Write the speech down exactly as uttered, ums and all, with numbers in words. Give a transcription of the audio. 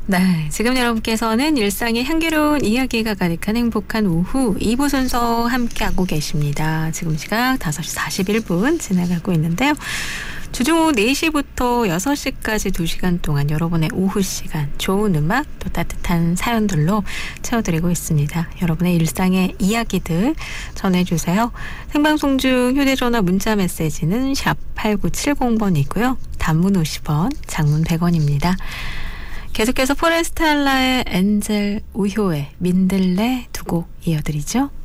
네, 지금 여러분께서는 일상의 향기로운 이야기가 가득한 행복한 오후 이 부 순서 함께하고 계십니다. 지금 시각 다섯 시 사십일 분 지나가고 있는데요. 주중 오후 네 시부터 여섯 시까지 두 시간 동안 여러분의 오후 시간 좋은 음악 또 따뜻한 사연들로 채워드리고 있습니다. 여러분의 일상의 이야기들 전해주세요. 생방송 중 휴대전화 문자 메시지는 샵 팔구칠공 번이고요. 단문 오십 원, 장문 백 원입니다. 계속해서 포레스텔라의 엔젤 우효의 민들레 두 곡 이어드리죠.